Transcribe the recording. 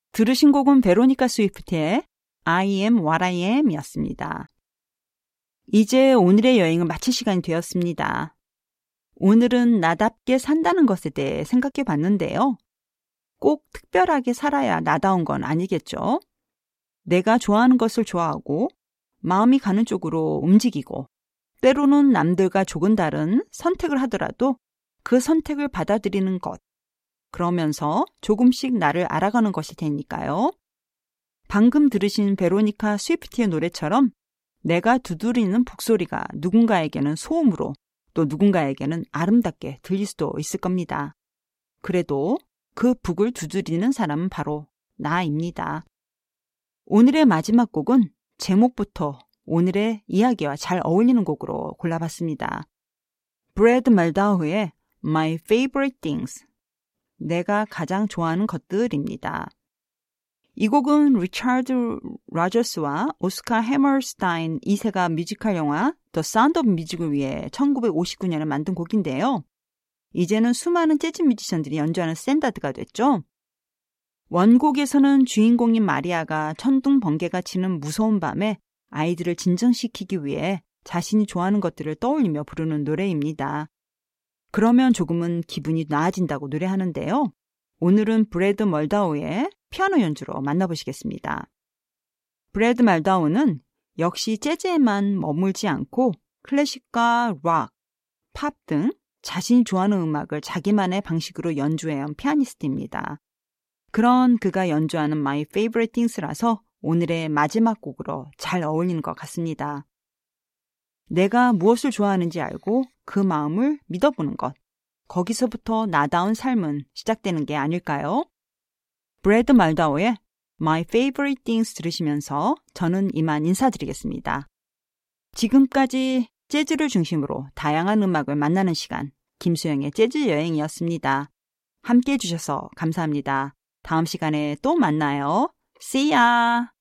들으신 곡은 베로니카 스위프트의 I am what I am 이었습니다. 이제 오늘의 여행을 마칠 시간이 되었습니다. 오늘은 나답게 산다는 것에 대해 생각해 봤는데요. 꼭 특별하게 살아야 나다운 건 아니겠죠? 내가 좋아하는 것을 좋아하고 마음이 가는 쪽으로 움직이고 때로는 남들과 조금 다른 선택을 하더라도 그 선택을 받아들이는 것. 그러면서 조금씩 나를 알아가는 것이 되니까요. 방금 들으신 베로니카 스위프트의 노래처럼 내가 두드리는 북소리가 누군가에게는 소음으로 또 누군가에게는 아름답게 들릴 수도 있을 겁니다. 그래도 그 북을 두드리는 사람은 바로 나입니다. 오늘의 마지막 곡은 제목부터 오늘의 이야기와 잘 어울리는 곡으로 골라봤습니다. 브래드 말다우의 My Favorite Things, 내가 가장 좋아하는 것들입니다. 이 곡은 리차드 로저스와 오스카 해머스타인 2세가 뮤지컬 영화 The Sound of Music을 위해 1959년에 만든 곡인데요. 이제는 수많은 재즈 뮤지션들이 연주하는 스탠다드가 됐죠. 원곡에서는 주인공인 마리아가 천둥 번개가 치는 무서운 밤에 아이들을 진정시키기 위해 자신이 좋아하는 것들을 떠올리며 부르는 노래입니다. 그러면 조금은 기분이 나아진다고 노래하는데요. 오늘은 브래드 멀다우의 피아노 연주로 만나보시겠습니다. 브래드 말다우는 역시 재즈에만 머물지 않고 클래식과 락, 팝 등 자신이 좋아하는 음악을 자기만의 방식으로 연주해온 피아니스트입니다. 그런 그가 연주하는 My Favorite Things라서 오늘의 마지막 곡으로 잘 어울리는 것 같습니다. 내가 무엇을 좋아하는지 알고 그 마음을 믿어보는 것. 거기서부터 나다운 삶은 시작되는 게 아닐까요? 브래드 말다우의 My Favorite Things 들으시면서 저는 이만 인사드리겠습니다. 지금까지 재즈를 중심으로 다양한 음악을 만나는 시간, 김수영의 재즈 여행이었습니다. 함께해 주셔서 감사합니다. 다음 시간에 또 만나요. See ya!